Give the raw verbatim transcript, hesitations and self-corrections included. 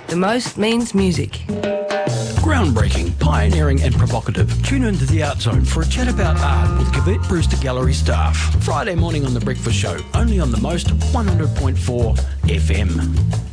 The most means music. Groundbreaking, pioneering and provocative. Tune into The Art Zone for a chat about art with Gavette Brewster Gallery staff. Friday morning on The Breakfast Show, only on The Most one hundred point four F M.